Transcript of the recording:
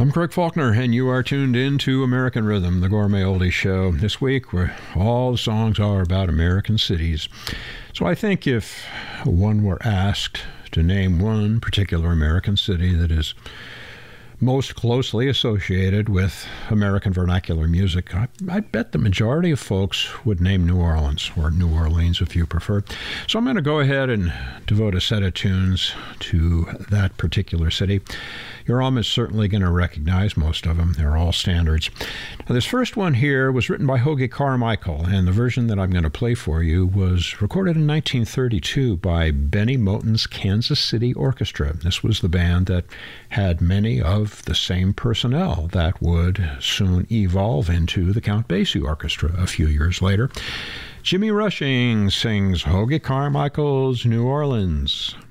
I'm Craig Faulkner, and you are tuned in to American Rhythm, the Gourmet Oldie Show. This week, where all the songs are about American cities. So I think if one were asked to name one particular American city that is most closely associated with American vernacular music, I bet the majority of folks would name New Orleans, or New Orleans if you prefer. So I'm going to go ahead and devote a set of tunes to that particular city. You're almost certainly going to recognize most of them. They're all standards. Now, this first one here was written by Hoagy Carmichael, and the version that I'm going to play for you was recorded in 1932 by Benny Moten's Kansas City Orchestra. This was the band that had many of the same personnel that would soon evolve into the Count Basie Orchestra a few years later. Jimmy Rushing sings Hoagy Carmichael's New Orleans.